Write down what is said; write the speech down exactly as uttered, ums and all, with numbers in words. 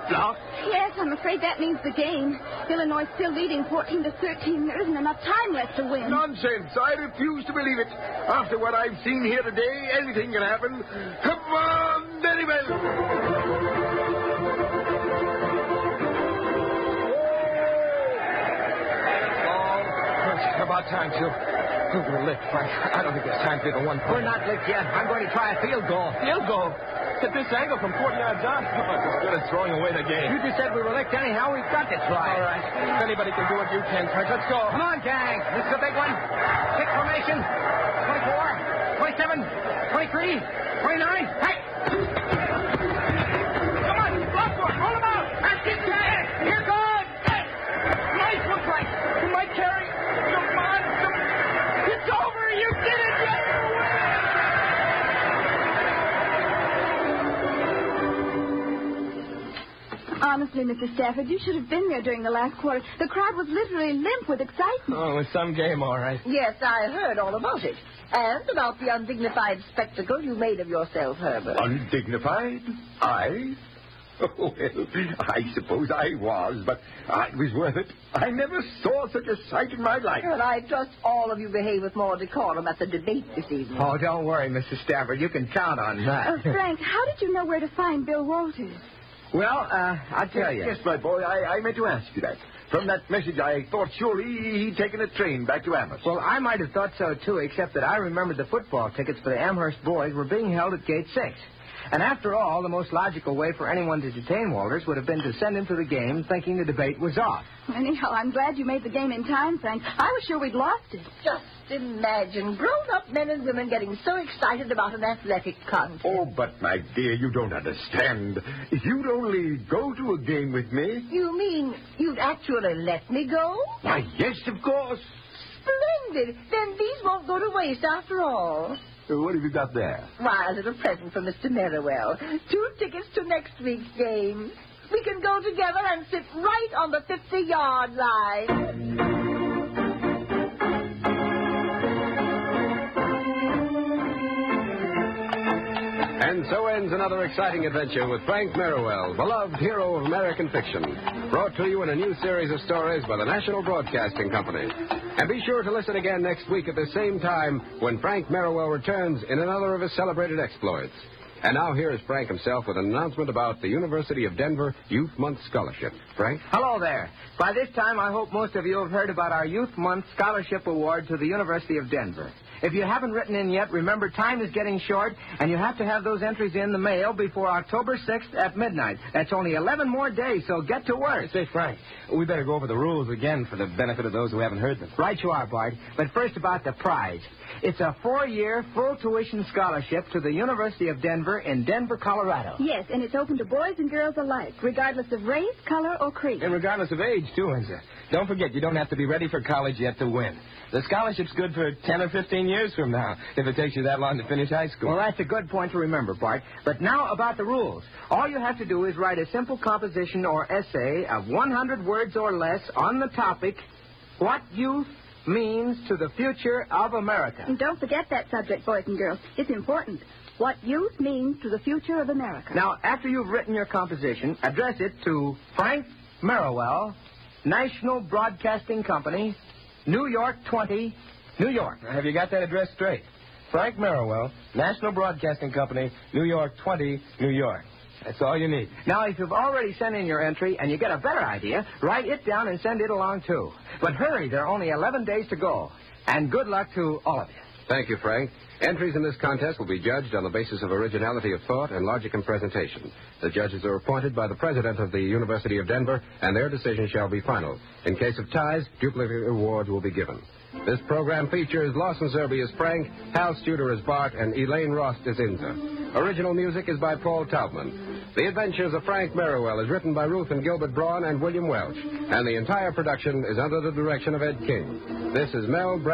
blocked? Yes, I'm afraid that means the game. Illinois still leading fourteen to thirteen. There isn't enough time left to win. Nonsense. I refuse to believe it. After what I've seen here today, anything can happen. Come on, very well. Oh, about time, Phil. We're licked, Frank. I don't think there's time for even one point. We're not licked yet. I'm going to try a field goal. Field goal? At this angle from forty yards out. Oh, it's as good as throwing away the game. You just said we were licked anyhow. We've got to try. All right. If anybody can do it, you can, Frank. Let's go. Come on, gang. This is a big one. Kick formation. twenty-four, twenty-seven, twenty-three, twenty-nine. Hey! Come on. Block for it. Roll him out. That's it, guys. Here goes. Hey. Nice one, Frank. You might carry. Come on. Come... It's over. You did it. Yes, you win. Honestly, Mister Stafford, you should have been there during the last quarter. The crowd was literally limp with excitement. Oh, it was some game, all right. Yes, I heard all about it. And about the undignified spectacle you made of yourself, Herbert. Undignified? I? Oh, well, I suppose I was, but uh, it was worth it. I never saw such a sight in my life. Well, I trust all of you behave with more decorum at the debate this evening. Oh, don't worry, Mister Stafford. You can count on that. Uh, Frank, how did you know where to find Bill Walters? Well, uh, I'll tell you. Yes, my boy, I, I meant to ask you that. From that message, I thought surely he'd taken a train back to Amherst. Well, I might have thought so, too, except that I remembered the football tickets for the Amherst boys were being held at Gate six. And after all, the most logical way for anyone to detain Walters would have been to send him to the game thinking the debate was off. Anyhow, I'm glad you made the game in time, Frank. I was sure we'd lost it. Just imagine grown-up men and women getting so excited about an athletic contest. Oh, but, my dear, you don't understand. If you'd only go to a game with me... You mean you'd actually let me go? Why, yes, of course. Splendid. Then these won't go to waste after all. Uh, what have you got there? Why, a little present from Mister Merriwell. Two tickets to next week's game. We can go together and sit right on the fifty-yard line. And so ends another exciting adventure with Frank Merriwell, beloved hero of American fiction. Brought to you in a new series of stories by the National Broadcasting Company. And be sure to listen again next week at the same time when Frank Merriwell returns in another of his celebrated exploits. And now here is Frank himself with an announcement about the University of Denver Youth Month Scholarship. Frank? Hello there. By this time, I hope most of you have heard about our Youth Month Scholarship Award to the University of Denver. If you haven't written in yet, remember time is getting short, and you have to have those entries in the mail before October sixth at midnight. That's only eleven more days, so get to work. Say, Frank, we better go over the rules again for the benefit of those who haven't heard them. Right you are, Bart. But first about the prize. It's a four-year full tuition scholarship to the University of Denver in Denver, Colorado. Yes, and it's open to boys and girls alike, regardless of race, color, or creed. And regardless of age, too, Enza. Don't forget, you don't have to be ready for college yet to win. The scholarship's good for ten or fifteen years from now, if it takes you that long to finish high school. Well, that's a good point to remember, Bart. But now about the rules. All you have to do is write a simple composition or essay of one hundred words or less on the topic, What Youth Means to the Future of America. And don't forget that subject, boys and girls. It's important. What youth means to the future of America. Now, after you've written your composition, address it to Frank Merriwell, National Broadcasting Company, New York twenty, New York. Now, have you got that address straight? Frank Merriwell, National Broadcasting Company, New York twenty, New York. That's all you need. Now, if you've already sent in your entry and you get a better idea, write it down and send it along, too. But hurry, there are only eleven days to go. And good luck to all of you. Thank you, Frank. Entries in this contest will be judged on the basis of originality of thought and logic in presentation. The judges are appointed by the president of the University of Denver, and their decision shall be final. In case of ties, duplicate awards will be given. This program features Lawson Zerbe as Frank, Hal Studer as Bart, and Elaine Rost as Inza. Original music is by Paul Taubman. The Adventures of Frank Merriwell is written by Ruth and Gilbert Braun and William Welch, and the entire production is under the direction of Ed King. This is Mel Brown.